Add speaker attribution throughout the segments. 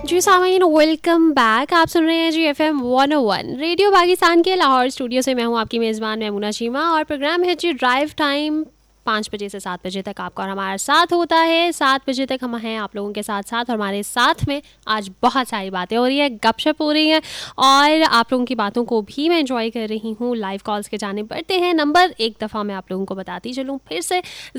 Speaker 1: जी सामीन, welcome back. आप सुन रहे हैं जी FM 101 रेडियो पाकिस्तान के लाहौर स्टूडियो से। मैं हूं आपकी मेज़बान मैमुना चीमा और प्रोग्राम है जी ड्राइव टाइम। 5 बजे से 7 बजे तक आपका और हमारा साथ होता है। 7 बजे तक हम हैं आप लोगों के साथ साथ, और हमारे साथ में आज बहुत सारी बातें हो रही है, गपशप हो रही है, और आप लोगों की बातों को भी मैं एंजॉय कर रही हूँ। लाइव कॉल्स के जाने बढ़ते हैं। नंबर एक दफ़ा मैं आप लोगों को बताती चलूँ फिर से,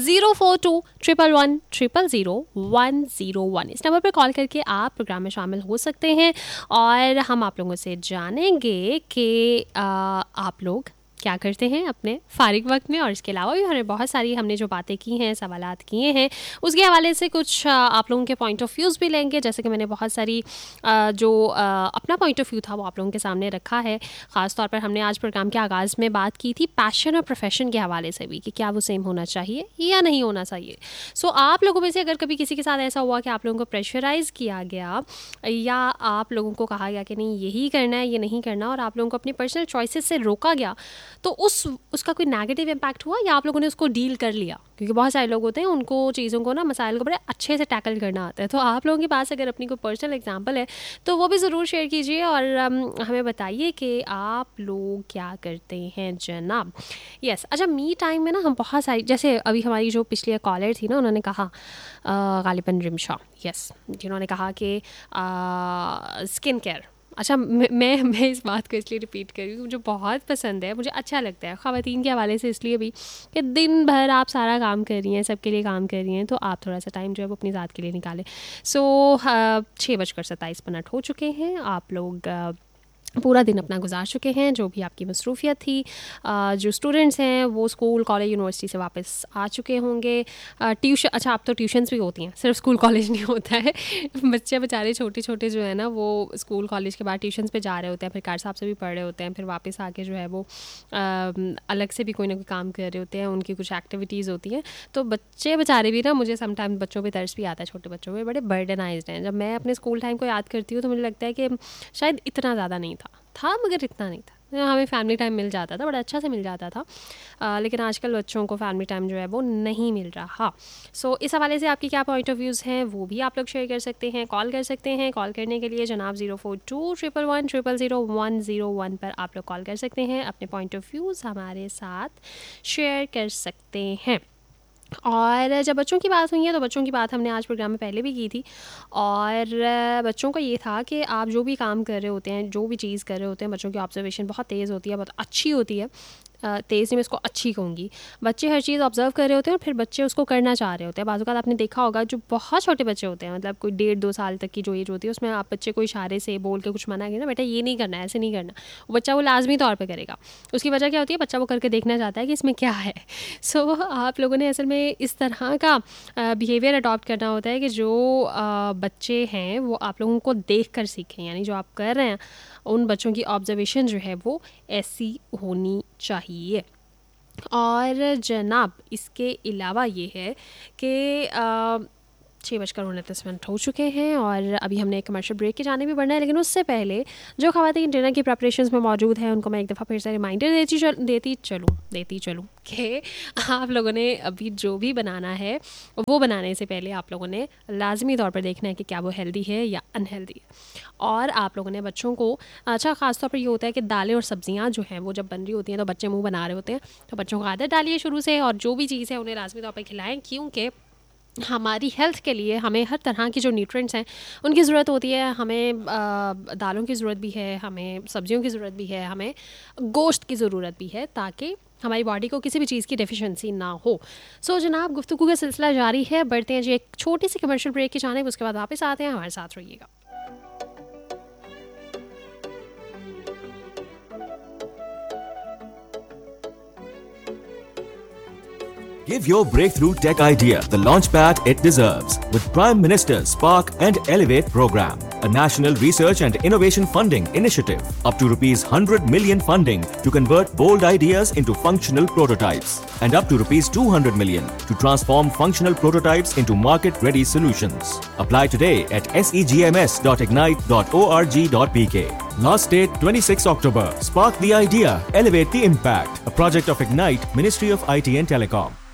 Speaker 1: 042-111-0001। इस नंबर पर कॉल करके आप प्रोग्राम में शामिल हो सकते हैं और हम आप लोगों से जानेंगे कि आप लोग क्या करते हैं अपने फ़ारिग वक्त में। और इसके अलावा भी हमने जो बातें की हैं, सवालात किए हैं, उसके हवाले से कुछ आप लोगों के पॉइंट ऑफ व्यूज़ भी लेंगे। जैसे कि मैंने बहुत सारी अपना पॉइंट ऑफ व्यू था वो आप लोगों के सामने रखा है। ख़ास तौर पर हमने आज प्रोग्राम के आगाज़ में बात की थी पैशन और प्रोफेशन के हवाले से भी, कि क्या वो सेम होना चाहिए या नहीं होना चाहिए। सो आप लोगों में से अगर कभी किसी के साथ ऐसा हुआ कि आप लोगों को प्रेशराइज़ किया गया या आप लोगों को कहा गया कि नहीं यही करना है, ये नहीं करना, और आप लोगों को अपनी पर्सनल चॉइसेस से रोका गया, तो उसका कोई नेगेटिव इम्पैक्ट हुआ या आप लोगों ने उसको डील कर लिया? क्योंकि बहुत सारे लोग होते हैं, उनको चीज़ों को ना, मसाइल को बड़े अच्छे से टैकल करना आता है। तो आप लोगों के पास अगर अपनी कोई पर्सनल एग्जांपल है तो वो भी ज़रूर शेयर कीजिए और हमें बताइए कि आप लोग क्या करते हैं जनाब। यस, अच्छा, मी टाइम में ना हम बहुत सारी, जैसे अभी हमारी जो पिछली कॉलर थी ना, उन्होंने कहा गालिबन रिमशा, यस, जिन्होंने कहा कि स्किन केयर। अच्छा, मैं इस बात को इसलिए रिपीट कर रही हूँ, मुझे बहुत पसंद है, मुझे अच्छा लगता है ख़वातीन के हवाले से, इसलिए भी कि दिन भर आप सारा काम कर रही हैं, सबके लिए काम कर रही हैं, तो आप थोड़ा सा टाइम जो है वो अपनी ज़ात के लिए निकालें। 6:27 हो चुके हैं। आप लोग पूरा दिन अपना गुजार चुके हैं, जो भी आपकी मसरूफियत थी। जो स्टूडेंट्स हैं वो स्कूल, कॉलेज, यूनिवर्सिटी से वापस आ चुके होंगे। ट्यूशन, अच्छा, अब तो ट्यूशन्स भी होती हैं, सिर्फ स्कूल कॉलेज नहीं होता है। बच्चे बेचारे छोटे छोटे जो है ना, वो स्कूल कॉलेज के बाद ट्यूशन्स पे जा रहे होते हैं, फिर कार साहब से भी पढ़ रहे होते हैं, फिर वापस आके जो है वो अलग से भी कोई ना कोई काम कर रहे होते हैं, उनकी कुछ एक्टिविटीज़ होती हैं। तो बच्चे बेचारे भी ना, मुझे समटाइम बच्चों पे तरस भी आता है, छोटे बच्चों पे बड़े बर्डनाइज्ड हैं। जब मैं अपने स्कूल टाइम को याद करती हूँ तो मुझे लगता है कि शायद इतना ज़्यादा नहीं था मगर इतना नहीं था। हमें फैमिली टाइम मिल जाता था, बड़ा अच्छा से मिल जाता था, लेकिन आजकल बच्चों को फैमिली टाइम जो है वो नहीं मिल रहा। सो इस हवाले से आपकी क्या पॉइंट ऑफ व्यूज़ हैं वो भी आप लोग शेयर कर सकते हैं, कॉल कर सकते हैं। कॉल करने के लिए जनाब 042-111-0001 पर आप लोग कॉल कर सकते हैं, अपने पॉइंट ऑफ व्यूज़ हमारे साथ शेयर कर सकते हैं। और जब बच्चों की बात हुई है तो बच्चों की बात हमने आज प्रोग्राम में पहले भी की थी, और बच्चों का ये था कि आप जो भी काम कर रहे होते हैं, जो भी चीज़ कर रहे होते हैं, बच्चों की ऑब्जर्वेशन बहुत तेज़ होती है, बहुत अच्छी होती है। तेज़ नहीं, मैं इसको अच्छी कहूँगी। बच्चे हर चीज़ ऑब्जर्व कर रहे होते हैं और फिर बच्चे उसको करना चाह रहे होते हैं। बाज़ औक़ात आपने देखा होगा, जो बहुत छोटे बच्चे होते हैं, मतलब कोई 1.5-2 साल तक की जो एज होती है, उसमें आप बच्चे को इशारे से बोल के कुछ मना किया ना, बेटा ये नहीं करना है, ऐसे नहीं करना, वो बच्चा वो लाजमी तौर पर करेगा। उसकी वजह क्या होती है, बच्चा वो करके देखना चाहता है कि इसमें क्या है। सो आप लोगों ने असल में इस तरह का बिहेवियर अडॉप्ट करना होता है कि जो बच्चे हैं वो आप लोगों को देख कर सीखें, यानी जो आप कर रहे हैं उन बच्चों की ऑब्जर्वेशन जो है वो ऐसी होनी चाहिए। और जनाब इसके अलावा ये है कि 6:29 हो चुके हैं और अभी हमने एक कमर्शियल ब्रेक के जाने भी बढ़ना है, लेकिन उससे पहले जो ख़वातीन डिनर की प्रिपरेशंस में मौजूद हैं उनको मैं एक दफ़ा फिर से रिमाइंडर देती चलूँ कि आप लोगों ने अभी जो भी बनाना है वो बनाने से पहले आप लोगों ने लाजमी तौर पर देखना है कि क्या वो हेल्दी है या अनहेल्दी है। और आप लोगों ने बच्चों को, अच्छा, ख़ास तौर पर ये होता है कि दालें और सब्ज़ियाँ जो हैं वो जब बन रही होती हैं तो बच्चे मुँह बना रहे होते हैं, तो बच्चों को आदत डालिए शुरू से, और जो भी चीज़ है उन्हें लाजमी तौर पर खिलाएँ, क्योंकि हमारी हेल्थ के लिए हमें हर तरह की जो न्यूट्रिएंट्स हैं उनकी ज़रूरत होती है। हमें दालों की ज़रूरत भी है, हमें सब्जियों की ज़रूरत भी है, हमें गोश्त की ज़रूरत भी है, ताकि हमारी बॉडी को किसी भी चीज़ की डेफिशिएंसी ना हो। सो जनाब, गुफ्तगू का सिलसिला जारी है, बढ़ते हैं जी एक छोटी सी कमर्शियल ब्रेक की जानिब, उसके बाद वापस आते हैं, हमारे साथ रहिएगा।
Speaker 2: Give your breakthrough tech idea the launchpad it deserves with Prime Minister's Spark and Elevate program, a national research and innovation funding initiative. Up to ₹100 million funding to convert bold ideas into functional prototypes, and up to ₹200 million to transform functional prototypes into market-ready solutions. Apply today at segms.ignite.org.pk. Last date 26 October. Spark the idea, elevate the impact. A project of Ignite, Ministry of IT and Telecom.